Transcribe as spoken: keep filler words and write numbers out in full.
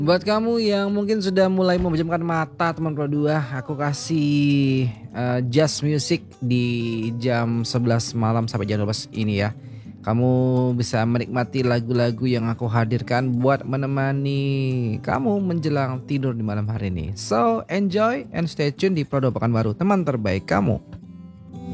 Buat kamu yang mungkin sudah mulai memejamkan mata teman Pro dua, aku kasih, eee, jazz music di jam sebelas malam sampai jam dua belas ini ya. Kamu bisa menikmati lagu-lagu yang aku hadirkan buat menemani kamu menjelang tidur di malam hari ini. So, enjoy and stay tune di Pro dua Pekanbaru, teman terbaik kamu.